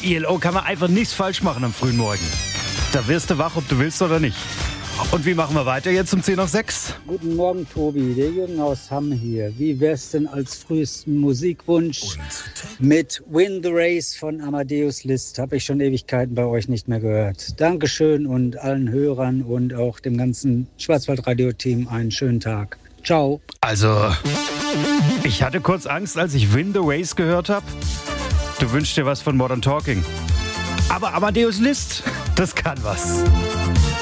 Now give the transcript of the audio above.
ILO kann man einfach nichts falsch machen am frühen Morgen. Da wirst du wach, ob du willst oder nicht. Und wie machen wir weiter jetzt um 10 nach 6? Guten Morgen, Tobi, der Jürgen aus Hamm hier. Wie wär's denn als frühesten Musikwunsch mit Win the Race von Amadeus Liszt? Habe ich schon Ewigkeiten bei euch nicht mehr gehört. Dankeschön und allen Hörern und auch dem ganzen Schwarzwaldradio-Team einen schönen Tag. Ciao. Also, ich hatte kurz Angst, als ich Win the Race gehört habe. Du wünschst dir was von Modern Talking. Aber Amadeus Liszt, das kann was.